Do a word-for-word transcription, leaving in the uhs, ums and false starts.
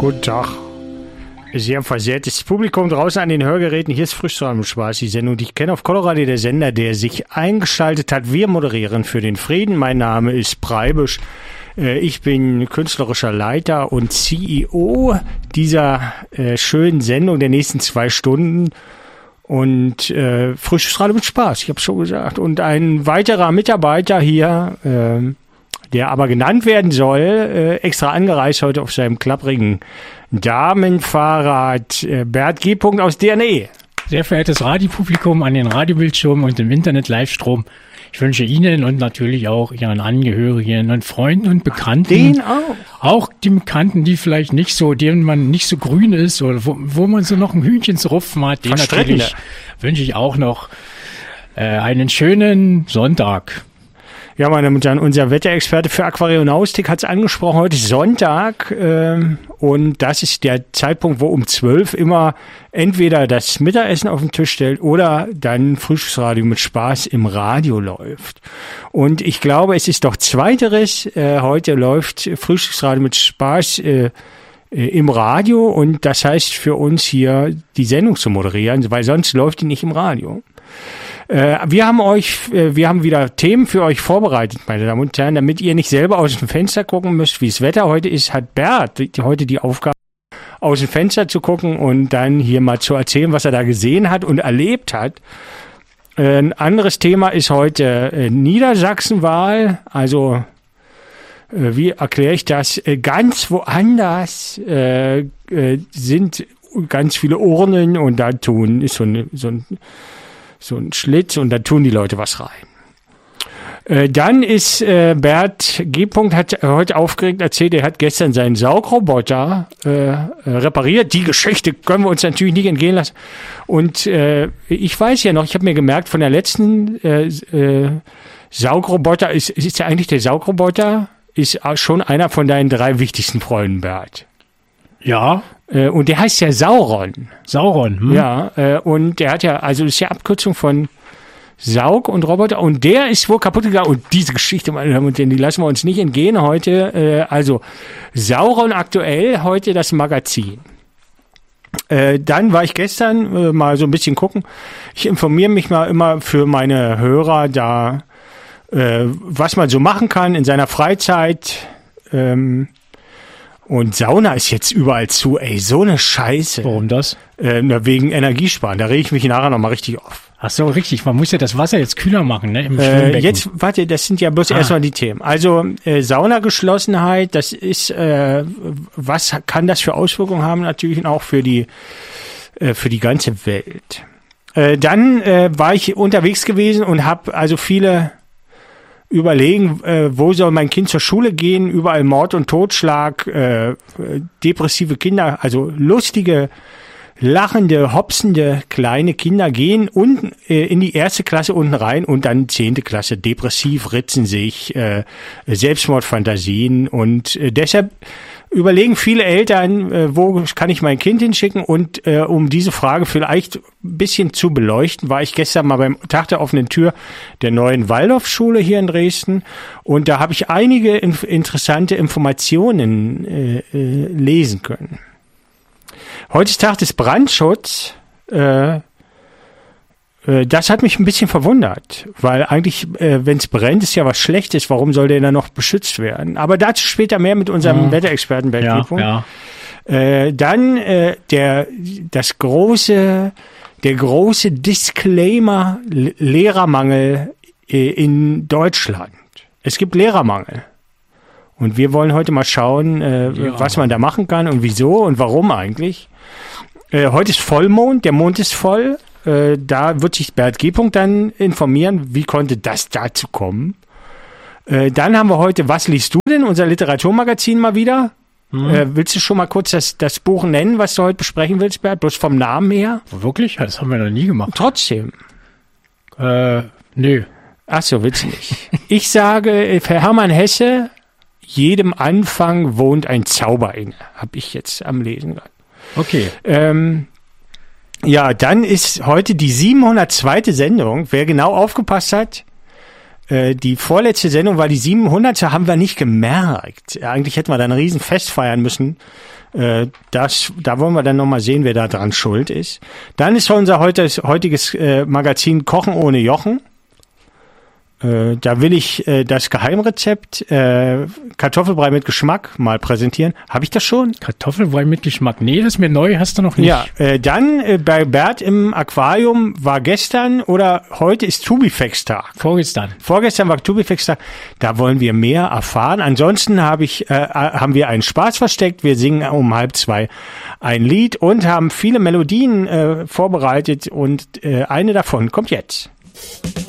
Guten Tag. Sehr versehrtes Publikum draußen an den Hörgeräten. Hier ist Frühstück mit Spaß, die Sendung, die ich kenne auf Colorado, der Sender, der sich eingeschaltet hat. Wir moderieren für den Frieden. Mein Name ist Preibisch. Ich bin künstlerischer Leiter und C E O dieser äh, schönen Sendung der nächsten zwei Stunden. Und äh, Frühstücksradio mit Spaß, ich habe es schon gesagt. Und ein weiterer Mitarbeiter hier, äh, der aber genannt werden soll, äh, extra angereist heute auf seinem klapprigen Damenfahrrad, äh, Bert G. aus D N E. Sehr verehrtes Radiopublikum an den Radiobildschirmen und im Internet-Livestrom. Ich wünsche Ihnen und natürlich auch Ihren Angehörigen und Freunden und Bekannten. Den auch. Auch die Bekannten, die vielleicht nicht so, denen man nicht so grün ist oder wo, wo man so noch ein Hühnchen zu rupfen hat. Den natürlich wünsche ich auch noch äh, einen schönen Sonntag. Ja, meine Damen und Herren, unser Wetterexperte für Aquarionaustik hat es angesprochen. Heute ist Sonntag äh, und das ist der Zeitpunkt, wo um zwölf immer entweder das Mittagessen auf den Tisch stellt oder dann Frühstücksradio mit Spaß im Radio läuft. Und ich glaube, es ist doch Zweiteres. Äh, heute läuft Frühstücksradio mit Spaß äh, äh, im Radio und das heißt für uns hier die Sendung zu moderieren, weil sonst läuft die nicht im Radio. Wir haben euch, wir haben wieder Themen für euch vorbereitet, meine Damen und Herren, damit ihr nicht selber aus dem Fenster gucken müsst, wie das Wetter heute ist, hat Bert heute die Aufgabe, aus dem Fenster zu gucken und dann hier mal zu erzählen, was er da gesehen hat und erlebt hat. Ein anderes Thema ist heute Niedersachsenwahl, also wie erkläre ich das? Ganz woanders äh, sind ganz viele Urnen und da tun ist so, eine, so ein so ein Schlitz und da tun die Leute was rein. Äh, dann ist äh, Bert G. hat heute aufgeregt erzählt, er hat gestern seinen Saugroboter äh, repariert. Die Geschichte können wir uns natürlich nicht entgehen lassen. Und äh, ich weiß ja noch, ich habe mir gemerkt, von der letzten äh, äh, Saugroboter, ist, ist ja eigentlich der Saugroboter, ist schon einer von deinen drei wichtigsten Freunden, Bert. Ja. Und der heißt ja Sauron. Sauron, hm. Ja, und der hat ja, also das ist ja Abkürzung von Saug und Roboter und der ist wohl kaputt gegangen und diese Geschichte, meine Damen und Herren, die lassen wir uns nicht entgehen heute. Also Sauron aktuell, heute das Magazin. Dann war ich gestern mal so ein bisschen gucken. Ich informiere mich mal immer für meine Hörer da, was man so machen kann in seiner Freizeit. Und Sauna ist jetzt überall zu, ey, so eine Scheiße. Warum das? Äh, wegen Energiesparen, da rege ich mich nachher nochmal richtig auf. Ach so, richtig, man muss ja das Wasser jetzt kühler machen, ne, im äh, Schwimmbecken. Jetzt, warte, das sind ja bloß ah. erstmal die Themen. Also äh, Saunageschlossenheit, das ist, äh, was kann das für Auswirkungen haben? Natürlich auch für die, äh, für die ganze Welt. Äh, dann äh, war ich unterwegs gewesen und habe also viele überlegen, äh, wo soll mein Kind zur Schule gehen, überall Mord und Totschlag, äh, depressive Kinder, also lustige, lachende, hopsende kleine Kinder gehen unten äh, in die erste Klasse unten rein und dann zehnte Klasse depressiv, ritzen sich, äh, Selbstmordfantasien und äh, deshalb überlegen viele Eltern, äh, wo kann ich mein Kind hinschicken und äh, um diese Frage vielleicht ein bisschen zu beleuchten, war ich gestern mal beim Tag der offenen Tür der neuen Waldorfschule hier in Dresden und da habe ich einige inf- interessante Informationen äh, äh, lesen können. Heute ist Tag des Brandschutzes. Äh, äh, das hat mich ein bisschen verwundert, weil eigentlich, äh, wenn es brennt, ist ja was Schlechtes. Warum soll der dann noch beschützt werden? Aber dazu später mehr mit unserem mhm. Wetterexperten Bert ja, ja. äh, Dann äh, der das große, der große Disclaimer Lehrermangel äh, in Deutschland. Es gibt Lehrermangel. Und wir wollen heute mal schauen, äh, was man da machen kann und wieso und warum eigentlich. Äh, heute ist Vollmond, der Mond ist voll. Äh, da wird sich Bert G. dann informieren, wie konnte das dazu kommen. Äh, dann haben wir heute, was liest du denn? Unser Literaturmagazin mal wieder. Hm. Äh, willst du schon mal kurz das, das Buch nennen, was du heute besprechen willst, Bert? Bloß vom Namen her? Wirklich? Das haben wir noch nie gemacht. Trotzdem. Äh, nö. Ach so, willst du nicht. Ich sage, für Hermann Hesse, jedem Anfang wohnt ein Zauber inne. Habe ich jetzt am Lesen gerade. Okay. Ähm, ja, dann ist heute die siebenhundertzweite Sendung. Wer genau aufgepasst hat, äh, die vorletzte Sendung war die siebenhundertste, haben wir nicht gemerkt. Eigentlich hätten wir da ein Riesenfest feiern müssen. Äh, das, da wollen wir dann nochmal sehen, wer da dran schuld ist. Dann ist unser heutiges, heutiges äh, Magazin Kochen ohne Jochen. Äh, da will ich äh, das Geheimrezept äh, Kartoffelbrei mit Geschmack mal präsentieren. Habe ich das schon? Kartoffelbrei mit Geschmack? Nee, das ist mir neu, hast du noch nicht. Ja, äh, dann äh, bei Bert im Aquarium war gestern oder heute ist Tubifex-Tag. Vorgestern. Vorgestern war Tubifex-Tag. Da wollen wir mehr erfahren. Ansonsten habe ich, äh, haben wir einen Spaß versteckt. Wir singen um halb zwei ein Lied und haben viele Melodien äh, vorbereitet und äh, eine davon kommt jetzt.